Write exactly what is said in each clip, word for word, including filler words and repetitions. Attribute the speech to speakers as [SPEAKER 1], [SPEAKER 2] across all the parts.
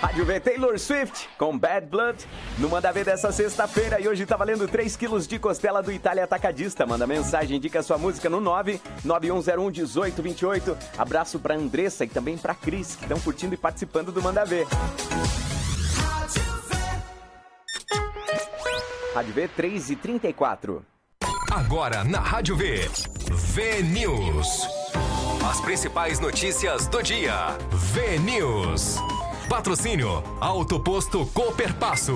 [SPEAKER 1] Rádio V, Taylor Swift com Bad Blood no Manda Ver dessa sexta-feira. E hoje tá valendo três quilos de costela do Itália Atacadista. Manda mensagem, indica sua música no nove nove um zero um um oito dois oito. Abraço pra Andressa e também pra Cris, que estão curtindo e participando do Manda Ver. Rádio V, três e trinta e quatro.
[SPEAKER 2] Agora na Rádio V, V-News. As principais notícias do dia. V-News. Patrocínio Auto Posto Cooperpasso.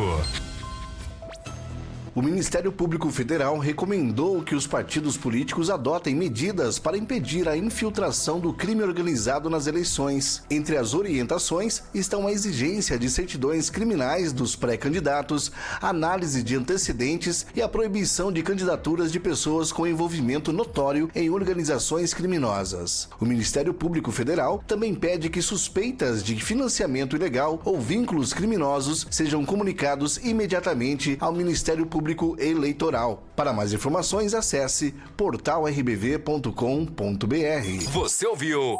[SPEAKER 3] O Ministério Público Federal recomendou que os partidos políticos adotem medidas para impedir a infiltração do crime organizado nas eleições. Entre as orientações estão a exigência de certidões criminais dos pré-candidatos, análise de antecedentes e a proibição de candidaturas de pessoas com envolvimento notório em organizações criminosas. O Ministério Público Federal também pede que suspeitas de financiamento ilegal ou vínculos criminosos sejam comunicados imediatamente ao Ministério Público Eleitoral. Para mais informações, acesse portal r b v ponto com ponto b r.
[SPEAKER 2] Você ouviu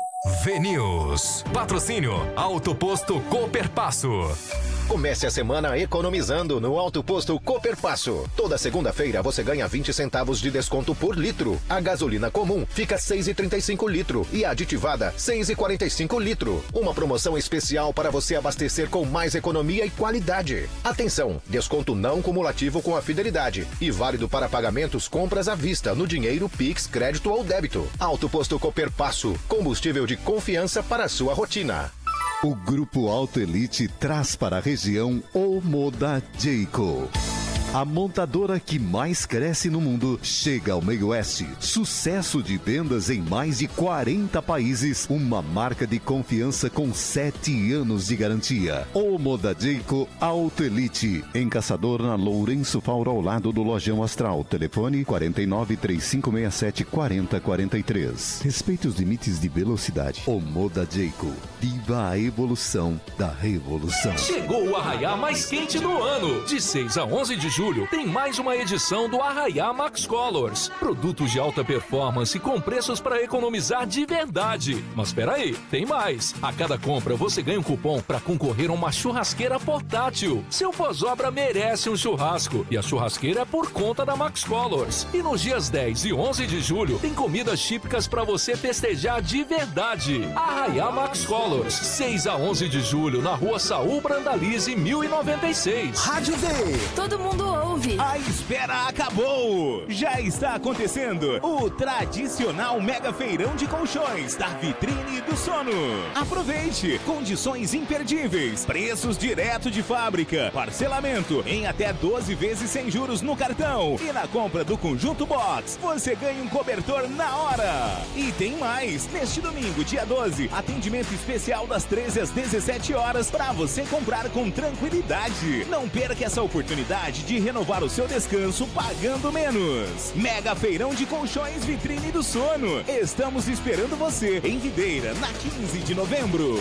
[SPEAKER 2] V-News. Patrocínio Auto Posto Cooperpasso.
[SPEAKER 4] Comece a semana economizando no Auto Posto Cooperpasso. Toda segunda-feira você ganha vinte centavos de desconto por litro. A gasolina comum fica seis reais e trinta e cinco litro e a aditivada seis reais e quarenta e cinco litro. Uma promoção especial para você abastecer com mais economia e qualidade. Atenção, desconto não cumulativo com a fidelidade e válido para pagamentos compras à vista no dinheiro, Pix, crédito ou débito. Auto Posto Cooperpasso, combustível de confiança para a sua rotina.
[SPEAKER 5] O Grupo Auto Elite traz para a região o Moda Jayco. A montadora que mais cresce no mundo chega ao meio oeste. Sucesso de vendas em mais de quarenta países. Uma marca de confiança com sete anos de garantia. O Moda Jayco Auto Elite. Em Caçador, na Lourenço Fauro, ao lado do Lojão Astral. Telefone quarenta e nove, três cinco seis sete, quarenta quarenta e três. Respeite os limites de velocidade. O Moda Jayco. Viva a evolução da revolução.
[SPEAKER 6] Chegou o arraiá mais quente do ano. De seis a onze de julho tem mais uma edição do Arraiá Max Colors. Produtos de alta performance com preços para economizar de verdade. Mas espera aí, tem mais. A cada compra você ganha um cupom para concorrer a uma churrasqueira portátil. Seu pós-obra merece um churrasco e a churrasqueira é por conta da Max Colors. E nos dias dez e onze de julho tem comidas típicas para você festejar de verdade. Arraiá Max Colors, seis a onze de julho na Rua Saul Brandalize mil e noventa e seis.
[SPEAKER 7] Rádio V. Todo mundo ouve.
[SPEAKER 8] A espera acabou. Já está acontecendo o tradicional mega feirão de colchões da Vitrine do Sono. Aproveite. Condições imperdíveis. Preços direto de fábrica. Parcelamento em até doze vezes sem juros no cartão. E na compra do conjunto box, você ganha um cobertor na hora. E tem mais. Neste domingo, dia doze, atendimento especial das treze às dezessete horas para você comprar com tranquilidade. Não perca essa oportunidade de renovar o seu descanso pagando menos. Mega Feirão de Colchões Vitrine do Sono. Estamos esperando você em Videira, na quinze de novembro.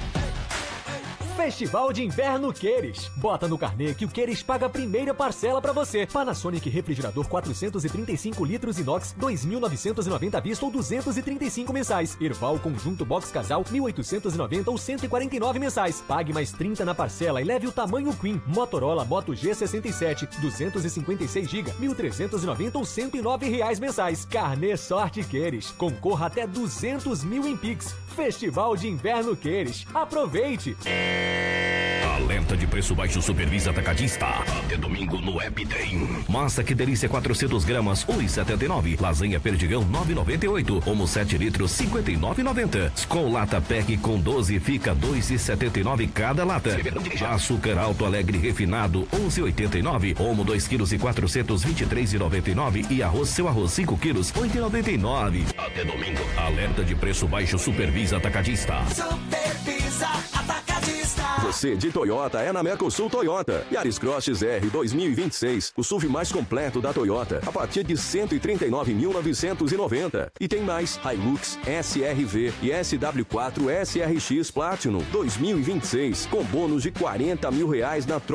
[SPEAKER 9] Festival de Inverno Queires. Bota no carnê que o Queires paga a primeira parcela pra você. Panasonic refrigerador quatrocentos e trinta e cinco litros inox, dois mil novecentos e noventa à vista ou duzentos e trinta e cinco mensais. Erval Conjunto Box Casal, mil oitocentos e noventa ou cento e quarenta e nove mensais. Pague mais trinta na parcela e leve o tamanho Queen. Motorola Moto G sessenta e sete, duzentos e cinquenta e seis gigabytes, mil trezentos e noventa ou cento e nove reais mensais. Carnê Sorte Queires. Concorra até duzentos mil em Pix. Festival de Inverno Queires. Aproveite!
[SPEAKER 10] Alerta de preço baixo Supervisa Atacadista. Até domingo no App tem. Massa que delícia quatrocentas gramas, um real e setenta e nove. Lasanha Perdigão, nove reais e noventa e oito. Omo sete litros, cinquenta e nove reais e noventa. Skol Lata Pack com doze fica dois reais e setenta e nove cada lata. Açúcar Alto Alegre refinado, onze reais e oitenta e nove. Omo dois quilos e quatrocentos, vinte e três reais e noventa e nove. E arroz Seu Arroz cinco quilos, oito reais e noventa e nove. Até domingo. Alerta de preço baixo Supervisa Atacadista.
[SPEAKER 7] Supervisa Atacadista.
[SPEAKER 11] Você de Toyota é na Mercosul Toyota. Yaris Cross X R dois mil e vinte e seis, o S U V mais completo da Toyota, a partir de cento e trinta e nove mil novecentos e noventa. E tem mais Hilux, S R V e S W quatro S R X Platinum dois mil e vinte e seis, com bônus de quarenta mil reais na troca